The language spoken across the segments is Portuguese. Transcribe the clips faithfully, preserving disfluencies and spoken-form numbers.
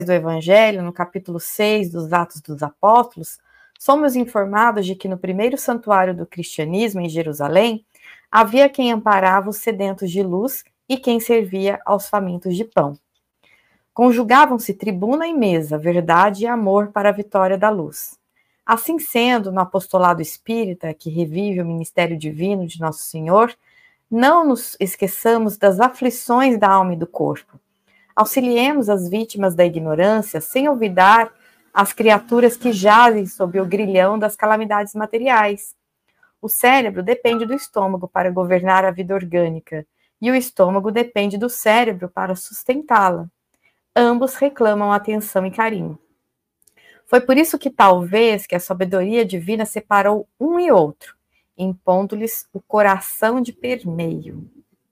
do Evangelho, no capítulo seis dos Atos dos Apóstolos, somos informados de que no primeiro santuário do cristianismo, em Jerusalém, havia quem amparava os sedentos de luz e quem servia aos famintos de pão. Conjugavam-se tribuna e mesa, verdade e amor para a vitória da luz. Assim sendo, no apostolado espírita, que revive o ministério divino de Nosso Senhor, não nos esqueçamos das aflições da alma e do corpo. Auxiliemos as vítimas da ignorância, sem olvidar as criaturas que jazem sob o grilhão das calamidades materiais. O cérebro depende do estômago para governar a vida orgânica, e o estômago depende do cérebro para sustentá-la. Ambos reclamam atenção e carinho. Foi por isso que talvez que a sabedoria divina separou um e outro, impondo-lhes o coração de permeio.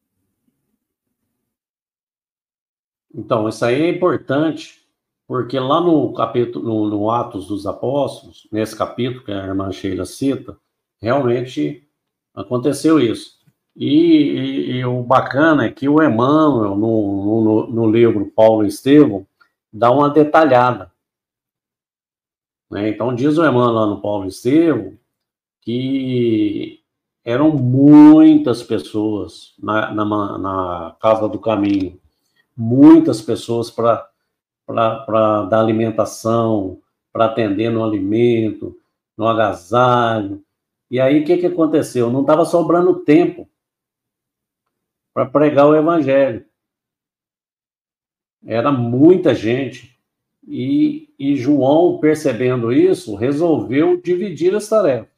Então, isso aí é importante, porque lá no capítulo, no, no Atos dos Apóstolos, nesse capítulo que a irmã Sheila cita, realmente aconteceu isso. E, e, e o bacana é que o Emmanuel, no, no, no livro Paulo e Estevão, dá uma detalhada. Né? Então, diz o Emmanuel lá no Paulo e Estevão que eram muitas pessoas na, na, na Casa do Caminho, muitas pessoas para dar alimentação, para atender no alimento, no agasalho. E aí, o que, que aconteceu? Não estava sobrando tempo para pregar o evangelho. Era muita gente. E, e João, percebendo isso, resolveu dividir as tarefas.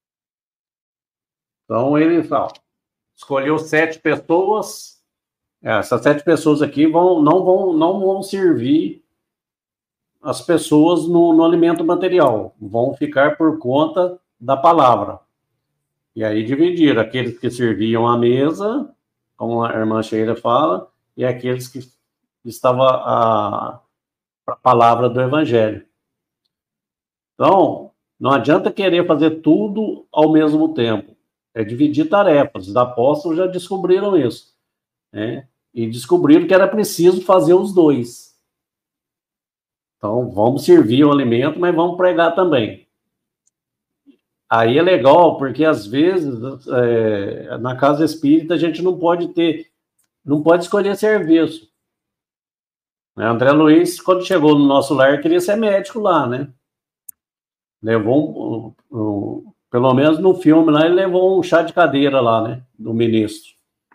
Então, ele ó, escolheu sete pessoas. Essas sete pessoas aqui vão, não, vão, não vão servir as pessoas no, no alimento material. Vão ficar por conta da palavra. E aí dividiram aqueles que serviam à mesa, como a irmã Sheila fala, e aqueles que estavam a, a palavra do evangelho. Então, não adianta querer fazer tudo ao mesmo tempo. É dividir tarefas. Os apóstolos já descobriram isso. Né? E descobriram que era preciso fazer os dois. Então, vamos servir o alimento, mas vamos pregar também. Aí é legal, porque às vezes, é, na casa espírita, a gente não pode ter, não pode escolher serviço. André Luiz, quando chegou no nosso lar, queria ser médico lá, né? Levou, um, um, pelo menos no filme lá, ele levou um chá de cadeira lá, né? Do ministro.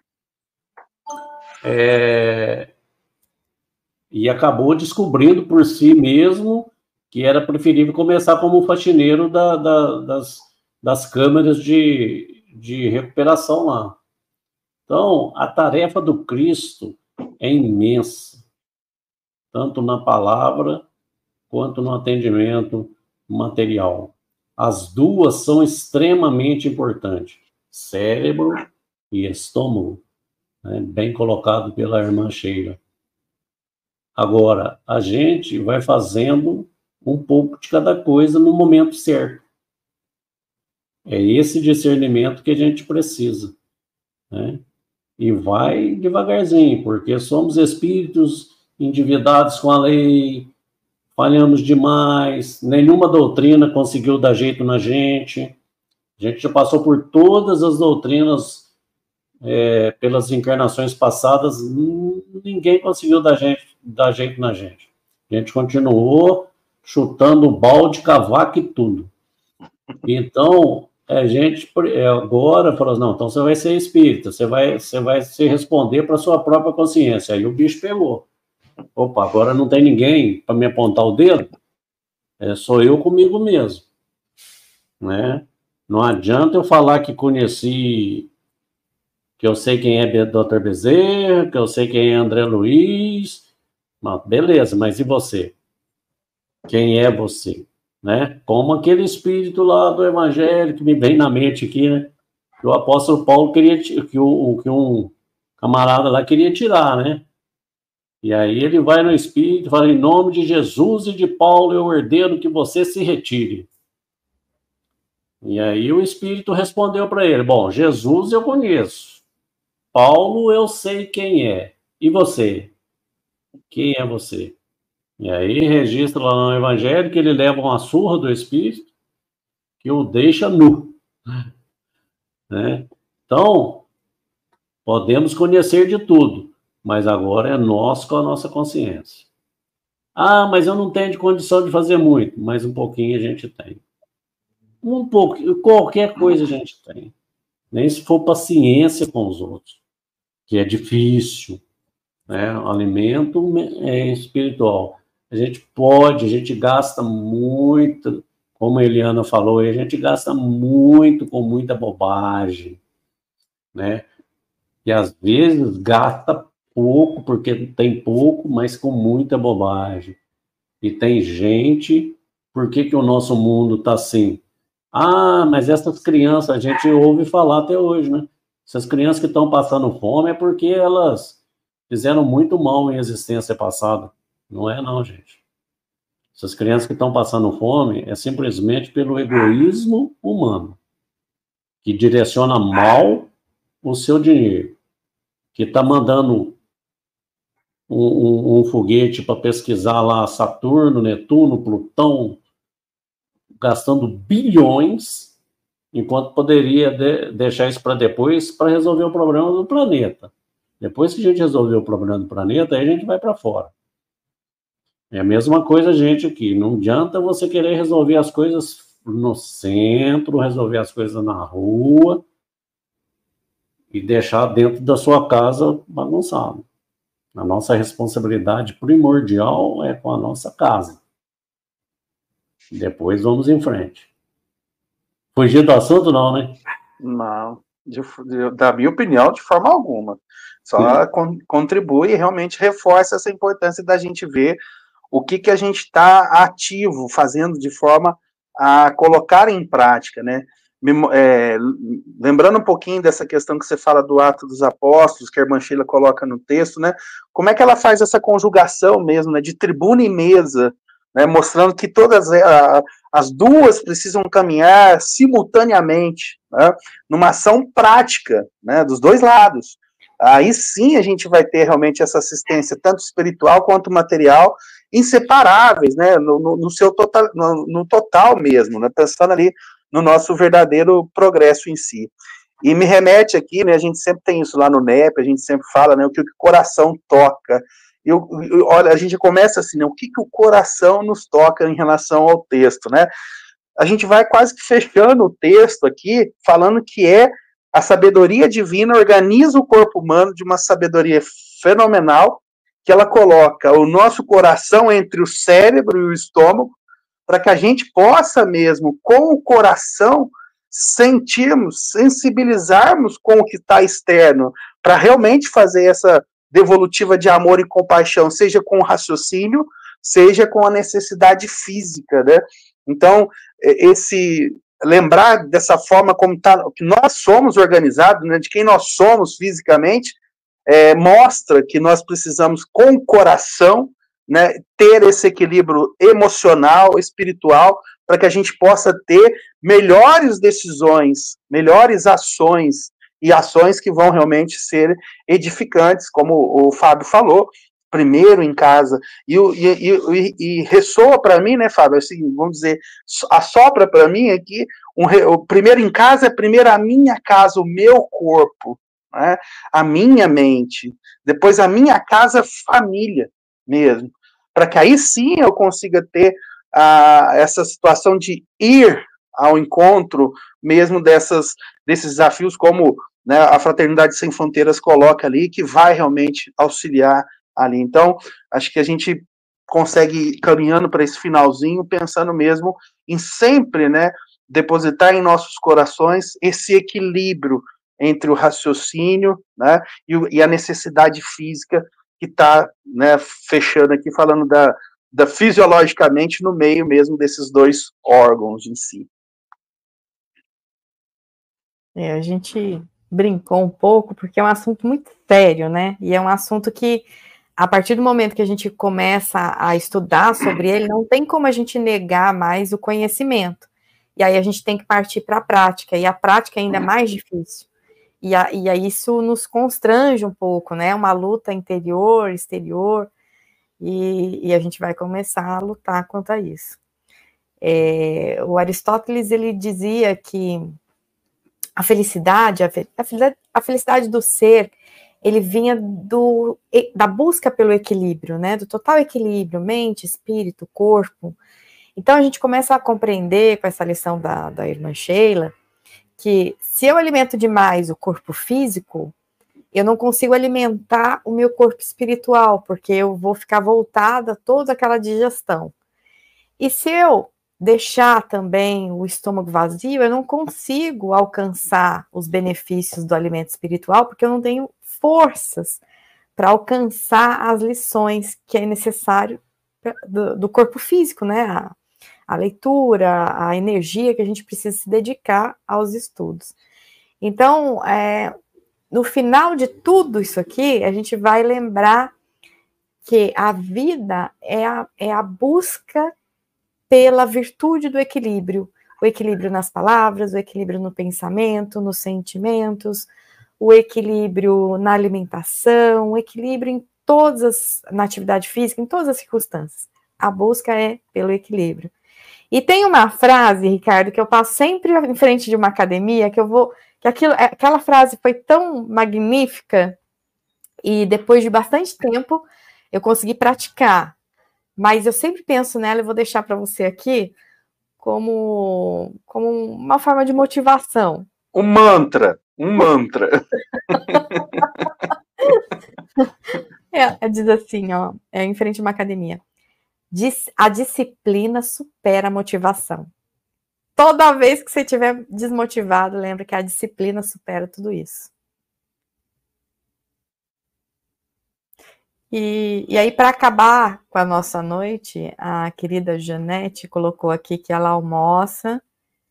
É, e acabou descobrindo por si mesmo que era preferível começar como faxineiro da, da, das, das câmeras de, de recuperação lá. Então, a tarefa do Cristo é imensa, tanto na palavra quanto no atendimento material. As duas são extremamente importantes, cérebro e estômago, né? Bem colocado pela irmã Sheila. Agora, a gente vai fazendo um pouco de cada coisa no momento certo. É esse discernimento que a gente precisa, né? E vai devagarzinho, porque somos espíritos endividados com a lei, falhamos demais, nenhuma doutrina conseguiu dar jeito na gente. A gente já passou por todas as doutrinas é, pelas encarnações passadas, ninguém conseguiu dar, gente, dar jeito na gente. A gente continuou chutando o balde, cavaco e tudo. Então, a gente agora falou, não, então você vai ser espírita, você vai, você vai se responder para a sua própria consciência. Aí o bicho pegou. Opa, agora não tem ninguém para me apontar o dedo, é, sou eu comigo mesmo. Né? Não adianta eu falar que conheci, que eu sei quem é doutor Bezerra, que eu sei quem é André Luiz, mas beleza, mas e você? Quem é você? Né? Como aquele espírito lá do evangelho que me vem na mente aqui, né? Que o apóstolo Paulo queria, que, o, que um camarada lá queria tirar, né? E aí ele vai no espírito e fala, em nome de Jesus e de Paulo eu ordeno que você se retire. E aí o espírito respondeu para ele, bom, Jesus eu conheço, Paulo eu sei quem é, e você? Quem é você? E aí registra lá no Evangelho que ele leva uma surra do Espírito que o deixa nu. Né? Então, podemos conhecer de tudo, mas agora é nós com a nossa consciência. Ah, mas eu não tenho de condição de fazer muito, mas um pouquinho a gente tem. Um pouco, qualquer coisa a gente tem. Nem se for paciência com os outros, que é difícil. Né? O alimento é espiritual. A gente pode, a gente gasta muito, como a Eliana falou, a gente gasta muito com muita bobagem, né? E às vezes gasta pouco, porque tem pouco, mas com muita bobagem. E tem gente, por que que o nosso mundo está assim? Ah, mas essas crianças, a gente ouve falar até hoje, né? Essas crianças que estão passando fome é porque elas fizeram muito mal em existência passada. Não é não, gente. Essas crianças que estão passando fome é simplesmente pelo egoísmo humano, que direciona mal o seu dinheiro, que está mandando um, um, um foguete para pesquisar lá Saturno, Netuno, Plutão, gastando bilhões, enquanto poderia de, deixar isso para depois, para resolver o problema do planeta. Depois que a gente resolver o problema do planeta, aí a gente vai para fora. É a mesma coisa, gente, aqui. Não adianta você querer resolver as coisas no centro, resolver as coisas na rua e deixar dentro da sua casa bagunçado. A nossa responsabilidade primordial é com a nossa casa. Depois vamos em frente. Fugir do assunto, não, né? Não, de, de, da minha opinião, de forma alguma. Só con, contribui e realmente reforça essa importância da gente ver o que, que a gente está ativo, fazendo de forma a colocar em prática, né? É, lembrando um pouquinho dessa questão que você fala do Atos dos Apóstolos, que a irmã Sheila coloca no texto, né? Como é que ela faz essa conjugação mesmo, né? De tribuna e mesa, né? Mostrando que todas a, as duas precisam caminhar simultaneamente, né? Numa ação prática, né? Dos dois lados. Aí sim a gente vai ter realmente essa assistência, tanto espiritual quanto material, inseparáveis, né? No, no, no seu total, no, no total mesmo, né? Pensando ali no nosso verdadeiro progresso em si. E me remete aqui, né, a gente sempre tem isso lá no N E P, a gente sempre fala, né, o que o coração toca. Eu, eu, olha, a gente começa assim, né, o que, que o coração nos toca em relação ao texto, né? A gente vai quase que fechando o texto aqui, falando que é a sabedoria divina organiza o corpo humano de uma sabedoria fenomenal, que ela coloca o nosso coração entre o cérebro e o estômago, para que a gente possa mesmo, com o coração, sentirmos, sensibilizarmos com o que está externo, para realmente fazer essa devolutiva de amor e compaixão, seja com o raciocínio, seja com a necessidade física, né? Então, esse lembrar dessa forma como tá, que nós somos organizados, né, de quem nós somos fisicamente, é, mostra que nós precisamos, com o coração, né, ter esse equilíbrio emocional, espiritual, para que a gente possa ter melhores decisões, melhores ações, e ações que vão realmente ser edificantes, como o Fábio falou, primeiro em casa, e, e, e, e ressoa para mim, né, Fábio, assim, vamos dizer, assopra para mim aqui, um, o primeiro em casa é primeiro a minha casa, o meu corpo, né, a minha mente, depois a minha casa, família mesmo, para que aí sim eu consiga ter ah, essa situação de ir ao encontro mesmo dessas, desses desafios, como, né, a Fraternidade Sem Fronteiras coloca ali, que vai realmente auxiliar ali. Então, acho que a gente consegue ir caminhando para esse finalzinho, pensando mesmo em sempre, né, depositar em nossos corações esse equilíbrio entre o raciocínio, né, e, e a necessidade física, que está, né, fechando aqui, falando da, da fisiologicamente no meio mesmo desses dois órgãos em si. É, a gente brincou um pouco, porque é um assunto muito sério, né? E é um assunto que, a partir do momento que a gente começa a estudar sobre ele, não tem como a gente negar mais o conhecimento. E aí a gente tem que partir para a prática, e a prática é ainda mais difícil. E, a, e aí isso nos constrange um pouco, né? Uma luta interior, exterior. e, e a gente vai começar a lutar quanto a isso. É, o Aristóteles, ele dizia que a felicidade, a felicidade, a felicidade do ser, ele vinha do, da busca pelo equilíbrio, né, do total equilíbrio, mente, espírito, corpo. Então a gente começa a compreender com essa lição da, da irmã Sheila, que se eu alimento demais o corpo físico, eu não consigo alimentar o meu corpo espiritual, porque eu vou ficar voltada a toda aquela digestão. E se eu deixar também o estômago vazio, eu não consigo alcançar os benefícios do alimento espiritual, porque eu não tenho forças para alcançar as lições que é necessário do, do corpo físico, né? A, a leitura, a energia que a gente precisa se dedicar aos estudos. Então, é, no final de tudo isso aqui, a gente vai lembrar que a vida é a, é a busca pela virtude do equilíbrio, o equilíbrio nas palavras, o equilíbrio no pensamento, nos sentimentos, o equilíbrio na alimentação, o equilíbrio em todas as, na atividade física, em todas as circunstâncias. A busca é pelo equilíbrio. E tem uma frase, Ricardo, que eu passo sempre em frente de uma academia, que eu vou, que aquilo, aquela frase foi tão magnífica, e depois de bastante tempo eu consegui praticar. Mas eu sempre penso nela e vou deixar para você aqui como, como uma forma de motivação. Um mantra, um mantra. É, diz assim, ó, é em frente a uma academia. A disciplina supera a motivação. Toda vez que você estiver desmotivado, lembra que a disciplina supera tudo isso. E, e aí, para acabar com a nossa noite, a querida Janete colocou aqui que ela almoça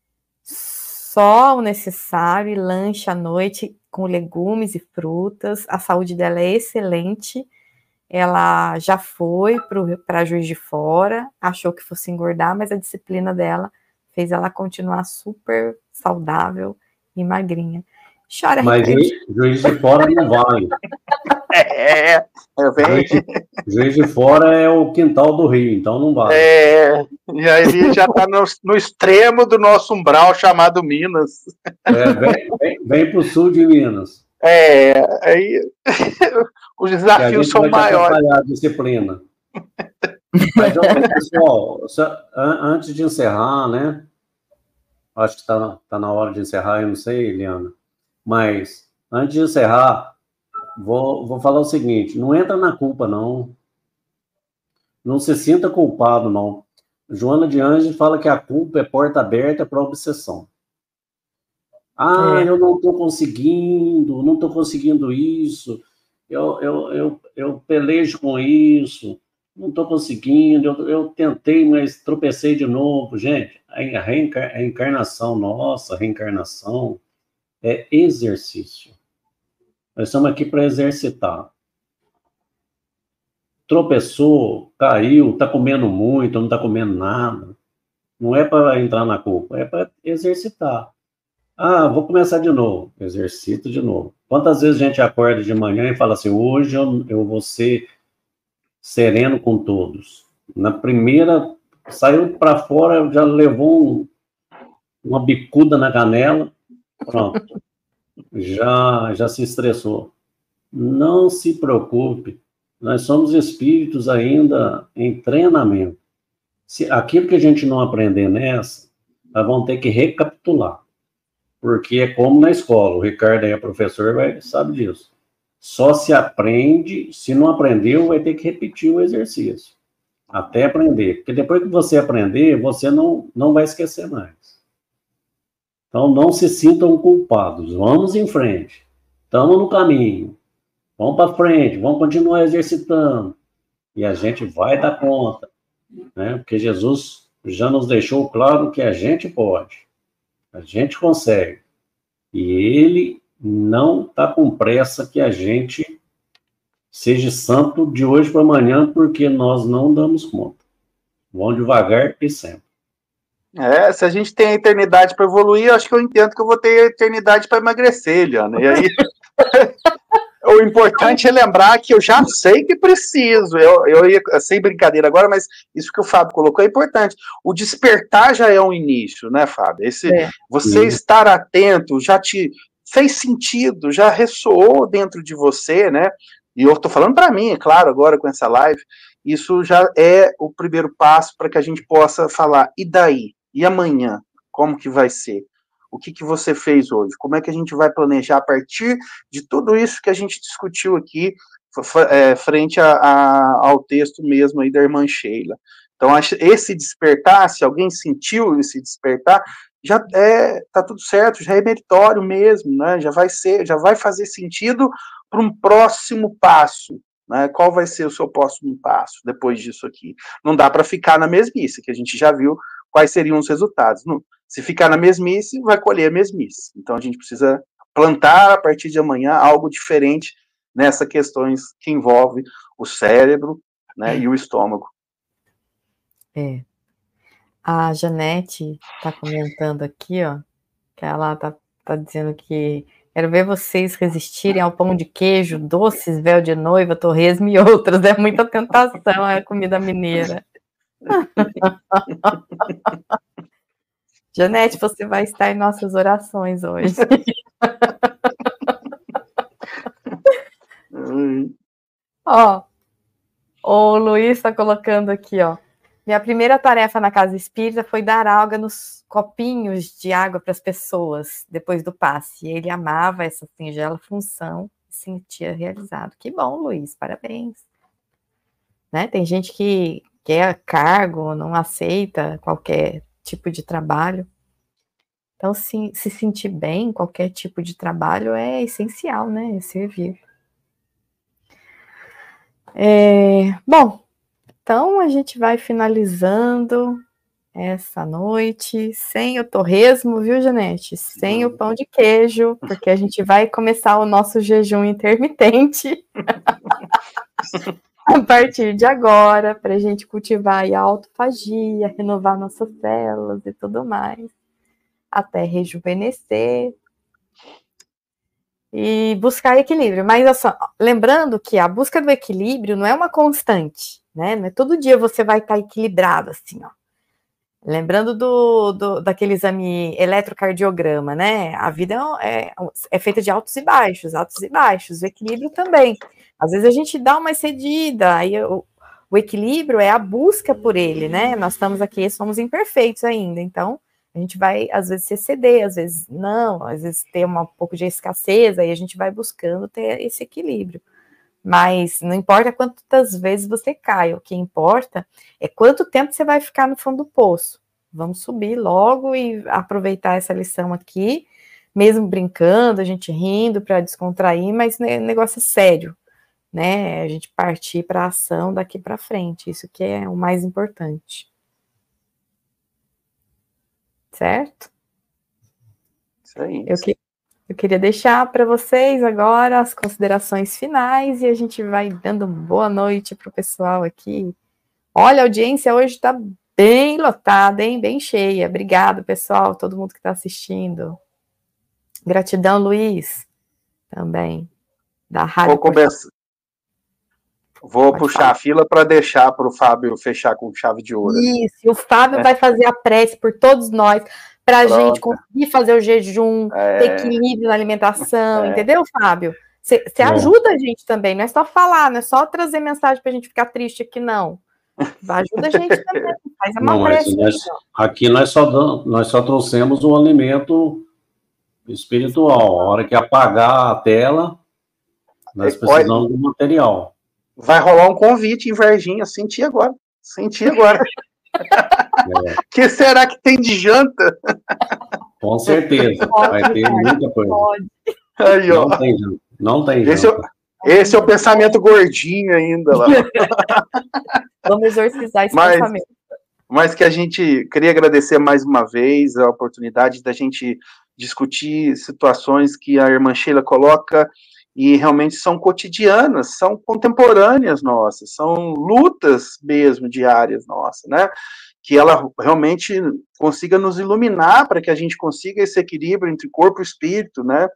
só o necessário e lancha à noite com legumes e frutas. A saúde dela é excelente. Ela já foi para Juiz de Fora, achou que fosse engordar, mas a disciplina dela fez ela continuar super saudável e magrinha. Chora, mas Juiz, Juiz de Fora não vale. É, eu venho. Juiz, Juiz de Fora é o quintal do Rio, então não vale. É, e aí ele já está no, no extremo do nosso umbral chamado Minas. É, vem, vem, vem para o sul de Minas. É, aí os desafios são maiores. A disciplina. Mas, pessoal, antes de encerrar, né? Acho que está tá na hora de encerrar, eu não sei, Eliana. Mas, antes de encerrar, vou, vou falar o seguinte: não entra na culpa, não. Não se sinta culpado, não. Joana de Anjos fala que a culpa é porta aberta para a obsessão. Ah, é. eu não estou conseguindo, não estou conseguindo isso, eu, eu, eu, eu pelejo com isso, não estou conseguindo, eu, eu tentei, mas tropecei de novo. Gente, a, reencar, a encarnação nossa, a reencarnação é exercício. Nós estamos aqui para exercitar. Tropeçou, caiu, está comendo muito, não está comendo nada. Não é para entrar na culpa, é para exercitar. Ah, vou começar de novo. Exercito de novo. Quantas vezes a gente acorda de manhã e fala assim, hoje eu, eu vou ser sereno com todos. Na primeira, saiu para fora, já levou um, uma bicuda na canela, pronto. Já, já se estressou. Não se preocupe. Nós somos espíritos ainda em treinamento. Se aquilo que a gente não aprender nessa, nós vamos ter que recapitular. Porque é como na escola, o Ricardo aí é professor, vai, sabe disso. Só se aprende, se não aprendeu, vai ter que repetir o exercício. Até aprender. Porque depois que você aprender, você não, não vai esquecer mais. Então, não se sintam culpados. Vamos em frente. Estamos no caminho. Vamos para frente, vamos continuar exercitando. E a gente vai dar conta. Né? Porque Jesus já nos deixou claro que a gente pode. A gente consegue. E ele não está com pressa que a gente seja santo de hoje para amanhã, porque nós não damos conta. Vamos devagar e sempre. É, se a gente tem a eternidade para evoluir, eu acho que eu entendo que eu vou ter a eternidade para emagrecer, Eliana. E aí... O importante é lembrar que eu já sei que preciso, eu, eu ia, sem brincadeira agora, mas isso que o Fábio colocou é importante. O despertar já é um início, né, Fábio? Esse, é. Você estar atento já te fez sentido, já ressoou dentro de você, né? E eu estou falando para mim, é claro, agora com essa live, isso já é o primeiro passo para que a gente possa falar, e daí? E amanhã? Como que vai ser? O que, que você fez hoje? Como é que a gente vai planejar a partir de tudo isso que a gente discutiu aqui, é, frente a, a, ao texto mesmo aí da irmã Sheila? Então, esse despertar, se alguém sentiu esse despertar, já é, tá tudo certo, já é meritório mesmo, né? Já vai ser, já vai fazer sentido para um próximo passo, né? Qual vai ser o seu próximo passo depois disso aqui? Não dá para ficar na mesmice, que a gente já viu quais seriam os resultados. Não, se ficar na mesmice, vai colher a mesmice. Então, a gente precisa plantar, a partir de amanhã, algo diferente nessas questões que envolvem o cérebro, né, e o estômago. É. A Janete está comentando aqui, ó, que ela está tá dizendo que quero ver vocês resistirem ao pão de queijo, doces, véu de noiva, torresmo e outros. É muita tentação a comida mineira. Janete, você vai estar em nossas orações hoje. Ó, o Luiz está colocando aqui, ó. Minha primeira tarefa na casa espírita foi dar água nos copinhos de água para as pessoas depois do passe. E ele amava essa singela função e se sentia realizado. Que bom, Luiz, parabéns. Né? Tem gente que quer cargo, não aceita qualquer tipo de trabalho. Então, se, se sentir bem em qualquer tipo de trabalho é essencial, né? É servir. É, bom, então a gente vai finalizando essa noite sem o torresmo, viu, Janete? Sem o pão de queijo, porque a gente vai começar o nosso jejum intermitente a partir de agora, para a gente cultivar a autofagia, renovar nossas células e tudo mais, até rejuvenescer e buscar equilíbrio. Mas assim, lembrando que a busca do equilíbrio não é uma constante, né? Não é todo dia você vai estar equilibrado assim, ó. Lembrando do, do, daquele exame eletrocardiograma, né? A vida é, é feita de altos e baixos, altos e baixos, o equilíbrio também. Às vezes a gente dá uma excedida, aí o, o equilíbrio é a busca por ele, né? Nós estamos aqui, somos imperfeitos ainda, então a gente vai, às vezes, se exceder, às vezes não, às vezes ter uma, um pouco de escassez, aí a gente vai buscando ter esse equilíbrio. Mas não importa quantas vezes você cai, o que importa é quanto tempo você vai ficar no fundo do poço. Vamos subir logo e aproveitar essa lição aqui, mesmo brincando, a gente rindo para descontrair, mas o negócio é sério, né? A gente partir para a ação daqui para frente, isso que é o mais importante. Certo? Isso aí. Eu que Eu queria deixar para vocês agora as considerações finais e a gente vai dando boa noite para o pessoal aqui. Olha, a audiência hoje está bem lotada, hein? Bem cheia. Obrigado, pessoal, todo mundo que está assistindo. Gratidão, Luiz, também, da Rádio. Vou, começar... Vou puxar falar. a fila para deixar para o Fábio fechar com chave de ouro. Isso, e o Fábio é. vai fazer a prece por todos nós, para a gente conseguir fazer o jejum, é. ter equilíbrio na alimentação, é. entendeu, Fábio? Você ajuda a gente também, não é só falar, não é só trazer mensagem para a gente ficar triste aqui, não. Ajuda a gente também, faz uma não, prece. Nós, aqui nós só, nós só trouxemos o alimento espiritual. A hora que apagar a tela, nós precisamos do material. Vai rolar um convite em Varginha, senti agora, senti agora. É. Que será que tem de janta? Com certeza, vai ter muita coisa. Aí, não, tem, não tem esse janta. É, esse é o pensamento gordinho ainda lá. Vamos exorcizar esse mas, pensamento. Mas que a gente queria agradecer mais uma vez a oportunidade da gente discutir situações que a irmã Sheila coloca e realmente são cotidianas, são contemporâneas nossas, são lutas mesmo diárias nossas, né? Que ela realmente consiga nos iluminar para que a gente consiga esse equilíbrio entre corpo e espírito, né?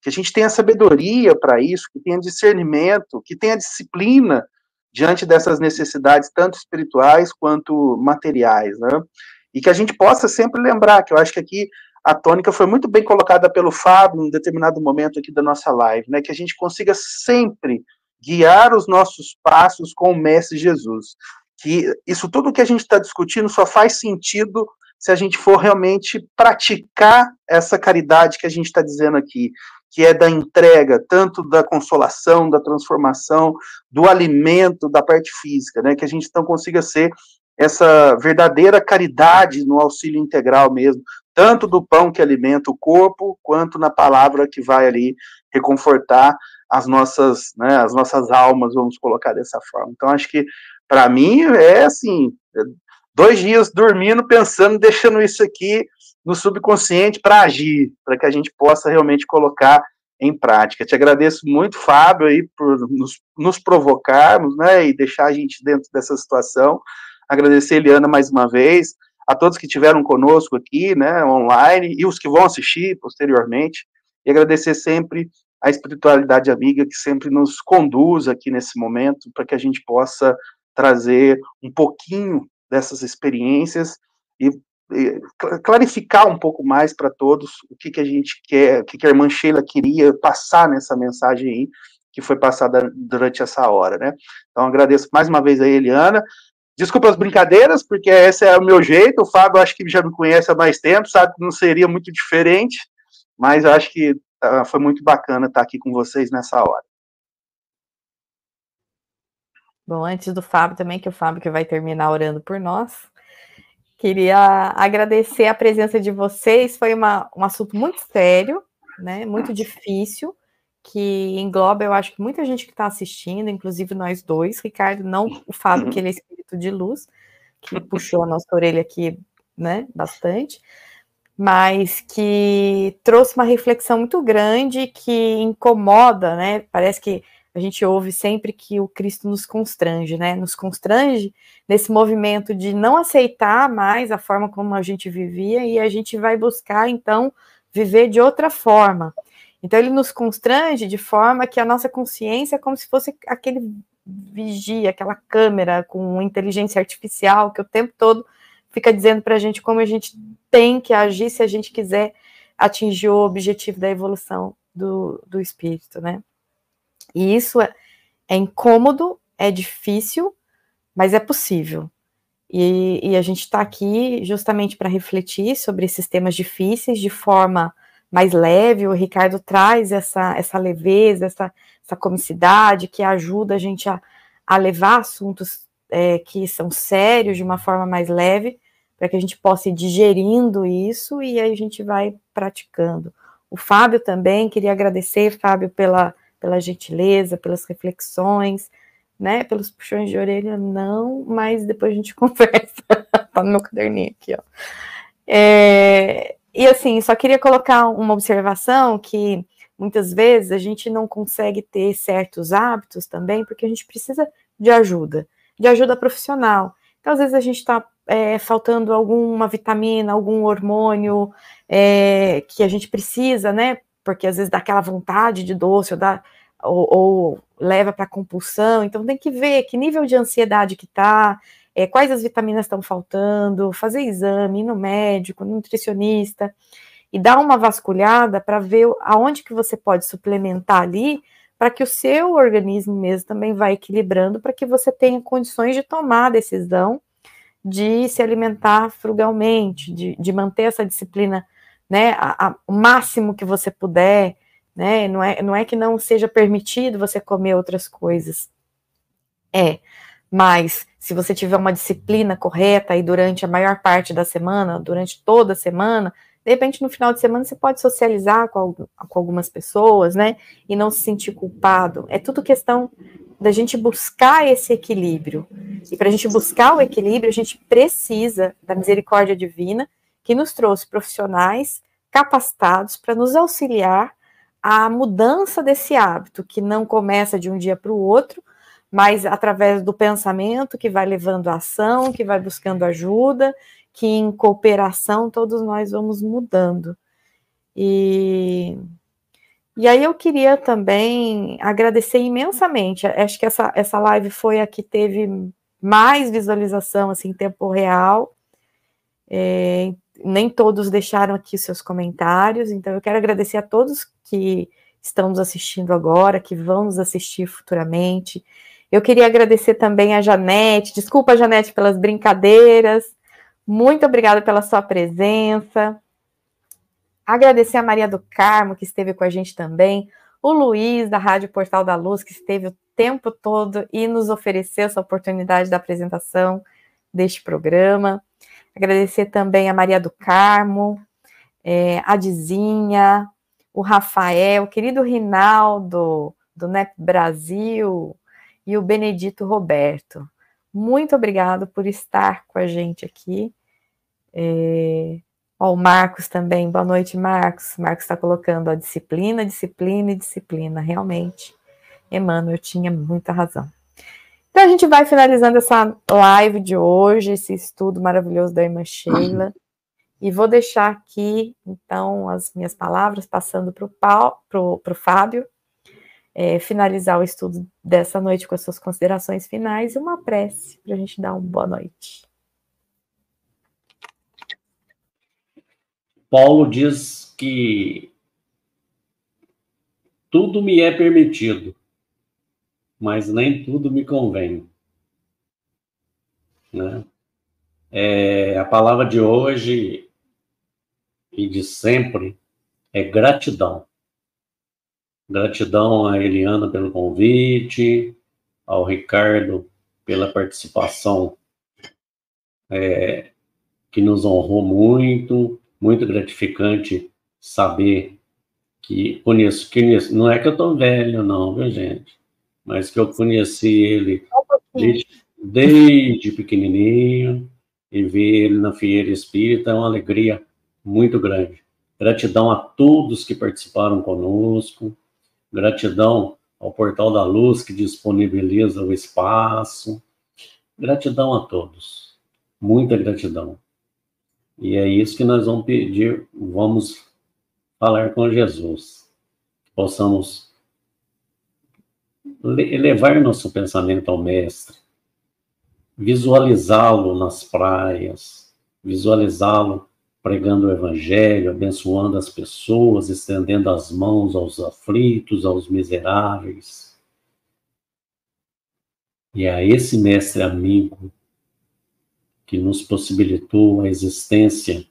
que a gente tenha sabedoria para isso, que tenha discernimento, que tenha disciplina diante dessas necessidades, tanto espirituais quanto materiais, né? E que a gente possa sempre lembrar, que eu acho que aqui a tônica foi muito bem colocada pelo Fábio em um determinado momento aqui da nossa live, né? Que a gente consiga sempre guiar os nossos passos com o Mestre Jesus. Que isso tudo que a gente está discutindo só faz sentido se a gente for realmente praticar essa caridade que a gente está dizendo aqui, que é da entrega, tanto da consolação, da transformação, do alimento, da parte física, né? Que a gente então consiga ser essa verdadeira caridade no auxílio integral mesmo, tanto do pão que alimenta o corpo, quanto na palavra que vai ali reconfortar as nossas, né, as nossas almas, vamos colocar dessa forma. Então, acho que, para mim, é assim, dois dias dormindo, pensando, deixando isso aqui no subconsciente para agir, para que a gente possa realmente colocar em prática. Te agradeço muito, Fábio, aí, por nos, nos provocarmos, né, e deixar a gente dentro dessa situação. Agradecer a Eliana mais uma vez, a todos que estiveram conosco aqui, né, online, e os que vão assistir posteriormente, e agradecer sempre a espiritualidade amiga que sempre nos conduz aqui nesse momento, para que a gente possa trazer um pouquinho dessas experiências e, e clarificar um pouco mais para todos o que, que a gente quer, o que, que a irmã Sheila queria passar nessa mensagem aí, que foi passada durante essa hora, né? Então, agradeço mais uma vez a Eliana. Desculpa as brincadeiras, porque esse é o meu jeito. O Fábio, acho que já me conhece há mais tempo, sabe que não seria muito diferente, mas acho que uh, foi muito bacana estar aqui com vocês nessa hora. Bom, antes do Fábio também, que o Fábio que vai terminar orando por nós, queria agradecer a presença de vocês. Foi uma, um assunto muito sério, né, muito difícil, que engloba, eu acho que muita gente que está assistindo, inclusive nós dois, Ricardo, não o Fábio, que ele é espírito de luz, que puxou a nossa orelha aqui, né, bastante, mas que trouxe uma reflexão muito grande, que incomoda, né, parece que a gente ouve sempre que o Cristo nos constrange, né, nos constrange nesse movimento de não aceitar mais a forma como a gente vivia, e a gente vai buscar, então, viver de outra forma. Então, ele nos constrange de forma que a nossa consciência é como se fosse aquele vigia, aquela câmera com inteligência artificial que o tempo todo fica dizendo para a gente como a gente tem que agir se a gente quiser atingir o objetivo da evolução do, do espírito, né? E isso é, é incômodo, é difícil, mas é possível. E, e a gente está aqui justamente para refletir sobre esses temas difíceis de forma mais leve. O Ricardo traz essa, essa leveza, essa, essa comicidade que ajuda a gente a, a levar assuntos é, que são sérios de uma forma mais leve, para que a gente possa ir digerindo isso e aí a gente vai praticando. O Fábio também, queria agradecer, Fábio, pela, pela gentileza, pelas reflexões, né, pelos puxões de orelha, não, mas depois a gente conversa, tá no meu caderninho aqui, ó. É... E assim, só queria colocar uma observação que muitas vezes a gente não consegue ter certos hábitos também, porque a gente precisa de ajuda, de ajuda profissional. Então, às vezes a gente está é, faltando alguma vitamina, algum hormônio é, que a gente precisa, né? Porque às vezes dá aquela vontade de doce ou, dá, ou, ou leva para compulsão. Então, tem que ver que nível de ansiedade que está, É, quais as vitaminas estão faltando, fazer exame, ir no médico, no nutricionista, e dar uma vasculhada para ver aonde que você pode suplementar ali, para que o seu organismo mesmo também vá equilibrando, para que você tenha condições de tomar a decisão de se alimentar frugalmente, de, de manter essa disciplina, né, a, a, o máximo que você puder, né, não é, não é que não seja permitido você comer outras coisas, é, mas se você tiver uma disciplina correta e durante a maior parte da semana, durante toda a semana, de repente no final de semana você pode socializar com, com algumas pessoas, né, e não se sentir culpado. É tudo questão da gente buscar esse equilíbrio. E para a gente buscar o equilíbrio, a gente precisa da misericórdia divina, que nos trouxe profissionais capacitados para nos auxiliar à mudança desse hábito, que não começa de um dia para o outro, mas através do pensamento que vai levando a ação, que vai buscando ajuda, que em cooperação todos nós vamos mudando. E, E aí eu queria também agradecer imensamente, acho que essa, essa live foi a que teve mais visualização, assim, em tempo real, é, nem todos deixaram aqui seus comentários, então eu quero agradecer a todos que estão nos assistindo agora, que vão nos assistir futuramente. Eu queria agradecer também a Janete, desculpa, Janete, pelas brincadeiras, muito obrigada pela sua presença. Agradecer a Maria do Carmo, que esteve com a gente também, o Luiz, da Rádio Portal da Luz, que esteve o tempo todo e nos ofereceu essa oportunidade da apresentação deste programa. Agradecer também a Maria do Carmo, é, a Dizinha, o Rafael, o querido Rinaldo, do N E P Brasil, e o Benedito Roberto. Muito obrigado por estar com a gente aqui. É... Ó, o Marcos também, boa noite, Marcos. Marcos está colocando a disciplina, disciplina e disciplina. Realmente, Emmanuel tinha muita razão. Então, a gente vai finalizando essa live de hoje, esse estudo maravilhoso da irmã Sheila. E vou deixar aqui, então, as minhas palavras, passando para o Fábio, é, finalizar o estudo dessa noite com as suas considerações finais e uma prece para a gente dar uma boa noite. Paulo diz que tudo me é permitido, mas nem tudo me convém. Né? É, a palavra de hoje e de sempre é gratidão. Gratidão a Eliana pelo convite, ao Ricardo pela participação é, que nos honrou muito, muito gratificante saber que conheço, conheço, não é que eu tô velho não, viu gente, mas que eu conheci ele desde, desde pequenininho, e ver ele na Fieira Espírita é uma alegria muito grande. Gratidão a todos que participaram conosco, gratidão ao Portal da Luz que disponibiliza o espaço, gratidão a todos, muita gratidão. E é isso que nós vamos pedir, vamos falar com Jesus. Possamos elevar nosso pensamento ao Mestre, visualizá-lo nas praias, visualizá-lo pregando o Evangelho, abençoando as pessoas, estendendo as mãos aos aflitos, aos miseráveis. E a esse Mestre amigo que nos possibilitou a existência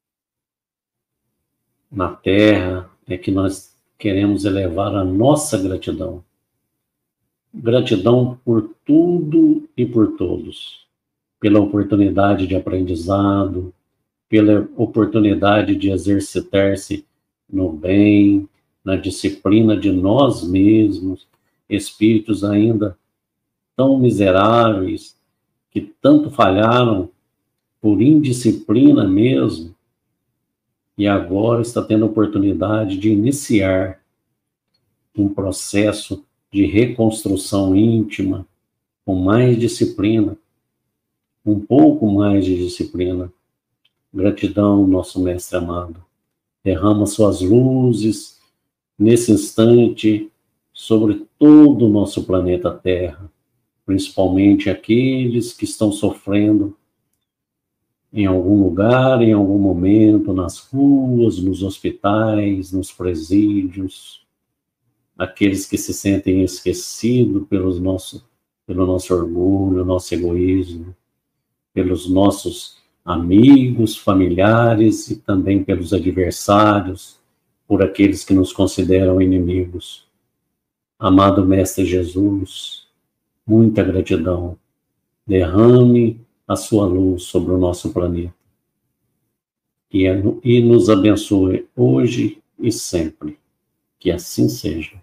na Terra, é que nós queremos elevar a nossa gratidão. Gratidão por tudo e por todos. Pela oportunidade de aprendizado, pela oportunidade de exercitar-se no bem, na disciplina de nós mesmos, espíritos ainda tão miseráveis, que tanto falharam por indisciplina mesmo, e agora está tendo a oportunidade de iniciar um processo de reconstrução íntima, com mais disciplina, um pouco mais de disciplina. Gratidão, nosso Mestre amado. Derrama suas luzes nesse instante sobre todo o nosso planeta Terra, principalmente aqueles que estão sofrendo em algum lugar, em algum momento, nas ruas, nos hospitais, nos presídios, aqueles que se sentem esquecidos pelos nosso, pelo nosso orgulho, nosso egoísmo, pelos nossos amigos, familiares e também pelos adversários, por aqueles que nos consideram inimigos. Amado Mestre Jesus, muita gratidão. Derrame a sua luz sobre o nosso planeta. E, e nos abençoe hoje e sempre. Que assim seja.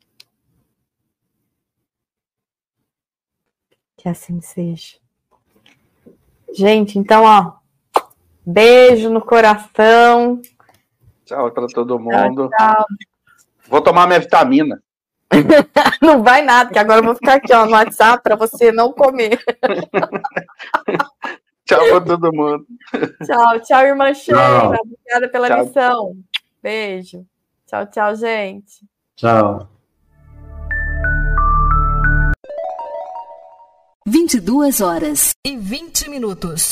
Que assim seja. Gente, então, ó, beijo no coração. Tchau para todo mundo. Tchau, tchau. Vou tomar minha vitamina. Não vai nada, que agora eu vou ficar aqui ó, no WhatsApp para você não comer. Tchau para todo mundo. Tchau, tchau, irmã Sheila. Tchau. Obrigada pela Tchau. lição. Beijo. Tchau, tchau, gente. Tchau. vinte e duas horas e vinte minutos.